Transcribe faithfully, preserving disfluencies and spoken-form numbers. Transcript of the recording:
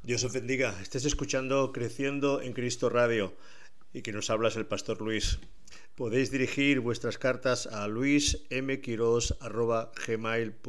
Dios os bendiga. Estés escuchando Creciendo en Cristo Radio y que nos hablas el Pastor Luis. Podéis dirigir vuestras cartas a luis m quiros arroba gmail punto com.